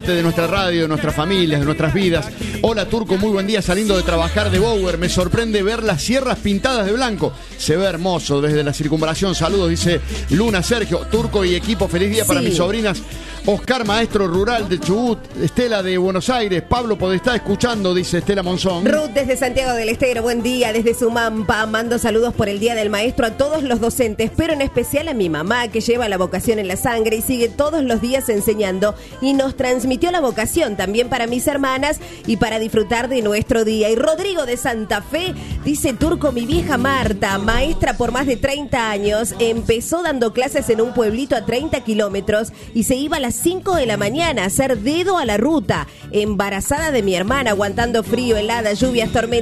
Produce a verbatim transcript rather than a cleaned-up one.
de nuestra radio, de nuestras familias, de nuestras vidas. Hola Turco, muy buen día, saliendo de trabajar de Bower. Me sorprende ver las sierras pintadas de blanco. Se ve hermoso desde la circunvalación. Saludos, dice Luna Sergio. Turco y equipo, feliz día sí. para mis sobrinas. Oscar, maestro rural de Chubut. Estela de Buenos Aires. Pablo Podestá escuchando, dice Estela Monzón. Ruth desde Santiago del Estero, buen día. Desde Sumampa, mando saludos por el Día del Maestro a todos los docentes, pero en especial a mi mamá, que lleva la vocación en la sangre y sigue todos los días enseñando y nos transmitió la vocación también para mis hermanas y para disfrutar de nuestro día. Y Rodrigo de Santa Fe dice: Turco, mi vieja Marta, maestra por más de treinta años, empezó dando clases en un pueblito a treinta kilómetros y se iba a las cinco de la mañana a hacer dedo a la ruta, embarazada de mi hermana, aguantando frío, helada, lluvias, tormentas.